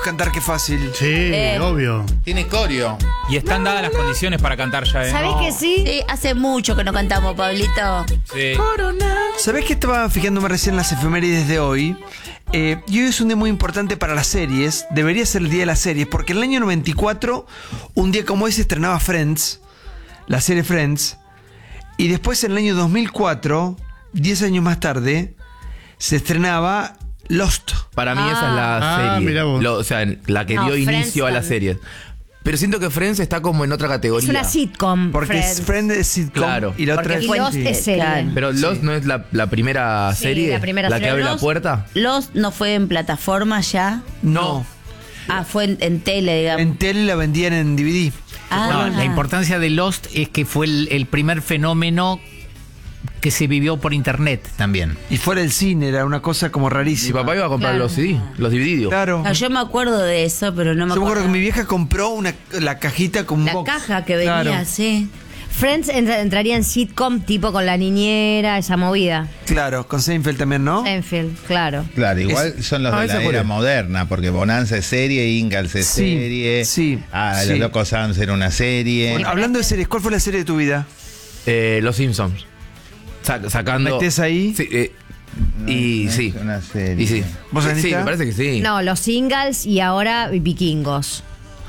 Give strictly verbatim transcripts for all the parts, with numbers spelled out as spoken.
cantar, qué fácil. Sí, Eh. obvio. Tiene coreo. Y están dadas las condiciones para cantar ya, ¿eh? ¿Sabés que sí? Sí, hace mucho que no cantamos, Pablito. Sí. ¿Sabés que estaba fijándome recién en las efemérides de hoy? Eh, y hoy es un día muy importante para las series. Debería ser el día de las series, porque en el año noventa y cuatro, un día como hoy, se estrenaba Friends, la serie Friends. Y después, en el año dos mil cuatro, diez años más tarde, se estrenaba Lost. Para mí esa es la Ah, serie. mirá vos. Lo- o sea, la que No, dio Friends inicio a la también. serie. Pero siento que Friends está como en otra categoría. Es una sitcom. Porque Friends. es Friends es sitcom Claro. y la otra Porque es... Y fue- Lost sí. es serie. Claro. Pero Lost no es la, la primera Sí, serie. la primera que serie. abre la Lost- puerta. Lost no fue en plataforma ya. No, Ah, fue en, en tele, digamos. en tele la vendían en D V D. Ah, No, la importancia de Lost es que fue el, el primer fenómeno que se vivió por internet también. Y fuera del cine, era una cosa como Mi rarísima. papá iba a comprar Claro. los C D, los divididos. Claro. No, yo me acuerdo de eso, pero no me Yo me acuerdo acuerdo. que mi vieja compró una, la cajita con un La box. caja que venía, Claro. sí. Friends entra- entraría en sitcom tipo con la niñera, esa movida. Claro, con Seinfeld también, ¿no? Seinfeld, claro. Claro, igual son los Ah, de esa la fue era la- moderna, porque Bonanza es serie, Ingalls es Sí, serie. sí, Ah, sí. Los Locos Adams era una serie. Bueno, hablando de series, ¿cuál fue la serie de tu vida? Eh, los Simpsons. Sa- sacando. ¿Metés ahí? Sí, eh, No, y no sí. es una serie. Y sí. ¿Vos, Sí, Anita? me parece que sí. No, los singles y ahora vikingos.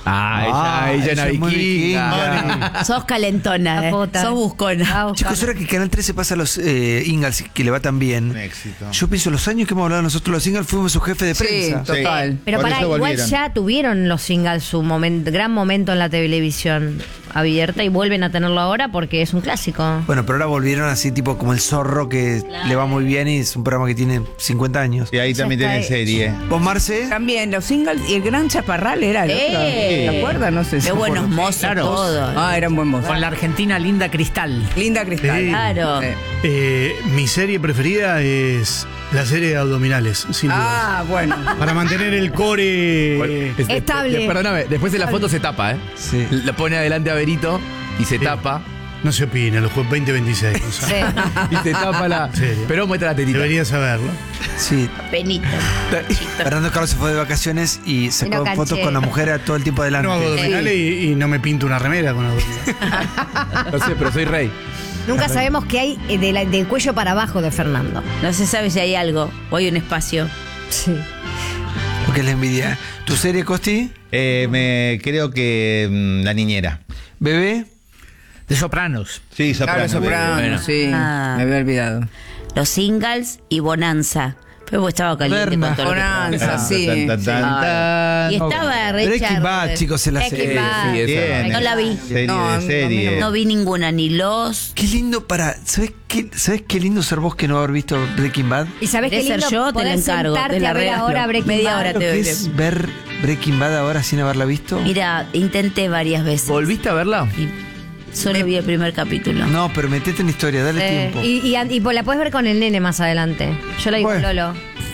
Ah, Ah, ella, ella ella era es muy vikinga. vikinga. Sos calentona, La eh. puta. Sos buscona. Ah, Chicos, ahora que Canal trece pasa a los eh, Ingalls, que le va tan bien. Un éxito. Yo pienso, los años que hemos hablado nosotros los Ingalls, fuimos su jefe de prensa. Sí. Total. Pero Por para eso igual volvieron. ya tuvieron los singles su momento, gran momento en la televisión abierta y vuelven a tenerlo ahora porque es un clásico. Bueno, pero ahora volvieron así, tipo como el zorro, que le va muy bien y es un programa que tiene cincuenta años. Y ahí Ya también está tiene hecho. serie. ¿Vos, Marce? También, los singles y el gran chaparral era el otro. Eh. ¿Te acuerdas? No sé si Qué me buenos acuerdo. mozos Claro. todos. Ah, era un buen mozo. Con la argentina Linda Cristal. Linda Cristal. Sí. Claro. Eh. Eh, mi serie preferida es la serie de abdominales, sin duda. Ah, bueno. Para mantener el core. Bueno, es- Estable. de- perdóname, después de la foto se tapa, ¿eh? Sí. La pone adelante a Berito y se tapa. No se opina, los juegos veinte veintiséis. o sea, Sí. Y se tapa la. serio. Pero muestra la tetita. Deberías saberlo. Sí. Penito. Fernando Carlos se fue de vacaciones y sacó Y no canché. fotos con la mujer a todo el tiempo adelante. No hago abdominales y, y no me pinto una remera con abdominales. No sé, pero soy rey. Nunca sabemos qué hay eh, de la- del cuello para abajo de Fernando. No se sabe si hay algo o hay un espacio. Sí. Lo que es la envidia. ¿Tu serie, Costi? Eh, me creo que mm, La Niñera. ¿Bebé? De Sopranos. Sí, Claro, Soprano. Soprano, Bueno. sí. Ah. Me había olvidado. Los singles y Bonanza. Pero vos estaba caliente Berna. con todo lo que Bonanza, Tan, sí. tan, tan, tan, tan. Y estaba Breaking Richard. Bad, chicos, en la Breaking serie. Bad. Sí, esa. Bien, No la vi. Serie No, a de mí- a mí serie. No vi ninguna, ni los. Qué lindo para... ¿Sabes qué, ¿Sabes qué lindo ser vos que no haber visto Breaking Bad? ¿Y sabés qué ¿Querés ser lindo? yo? Te la Poder encargo, sentarte te la a ver regalo. ahora Breaking Media Bad. hora ¿Lo te que veo. es ver Breaking Bad ahora sin haberla visto? Mira, intenté varias veces. ¿Volviste a verla? Y solo vi el primer capítulo. No, pero metete en la historia, dale Eh, tiempo. y, y, y la puedes ver con el nene más adelante. Yo la digo Bueno. Lolo.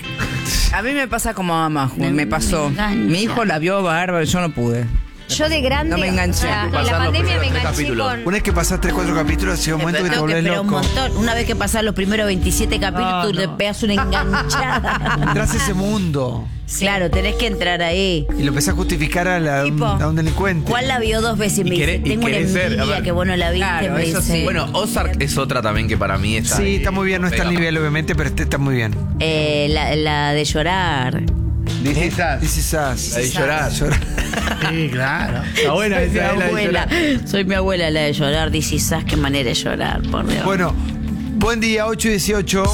A mí me pasa como a Maju, No me me pasó. engancha. Mi hijo la vio bárbaro, yo no pude. Yo de grande. No me enganché. o sea, en Pasar la los pandemia me primeros tres enganché capítulos. con. Una vez que pasás tres, cuatro capítulos, llega un momento que te Tengo que volvés esperar un loco. montón. Una vez que pasás los primeros veintisiete capítulos, Ah, tú le no. pegas una enganchada. Entrás a ese mundo Claro, tenés que entrar ahí. y lo empezás a justificar a, la- Tipo, a un delincuente. ¿Cuál la vio dos veces? Y me Y querés- dice, y tengo una querés ser, a envidia ver. que vos no la viste. Claro, me eso dice. sí. Bueno, Ozark es otra también que para mí está. Sí, está muy bien, no está al pega. nivel obviamente, pero este está muy bien. Eh, la, la de llorar. Dice Sass. This is us. La de llorar. Llorar. Sí, claro. Está buena Soy mi esa, es la de abuela. llorar. Soy mi abuela la de llorar. Dice, ¿sabes qué manera de llorar? Por Dios. Bueno, buen día, ocho y dieciocho.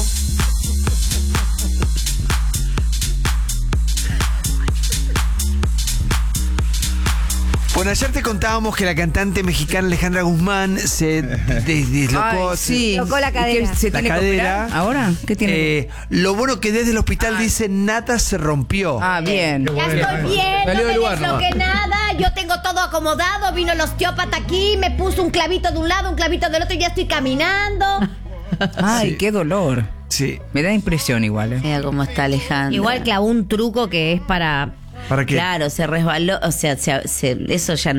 Bueno, ayer te contábamos que la cantante mexicana Alejandra Guzmán se des- dislocó. Ay, sí. Tocó la cadera. ¿Y qué, ¿Se La tiene que cadera. operar ahora? ¿Qué tiene? que- Eh, lo bueno que desde el hospital dice nada se rompió. Ah, bien. Qué Ya bueno. estoy bien, Salió no me del lugar desloqué nada, yo tengo todo acomodado, vino el osteópata aquí, me puso un clavito de un lado, un clavito del otro y ya estoy caminando. Ay, Sí. qué dolor. Sí. Me da impresión igual, ¿eh? Mira cómo está Alejandra. Igual clavó un truco que es para. ¿Para qué? Claro, se resbaló. O sea, se- se- eso ya